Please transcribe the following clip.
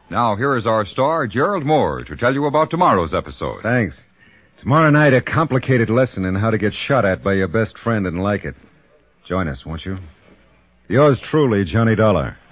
Now, here is our star, Gerald Moore, to tell you about tomorrow's episode. Thanks. Tomorrow night, a complicated lesson in how to get shot at by your best friend and like it. Join us, won't you? Yours truly, Johnny Dollar.